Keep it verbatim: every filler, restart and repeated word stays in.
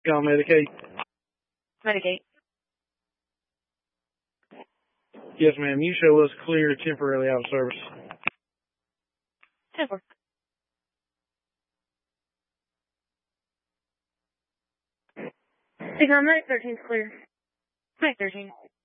Call Medicaid. Medicaid. Yes, ma'am. You show us clear temporarily out of service. ten four. Take on Medic thirteen is clear. Medic thirteen.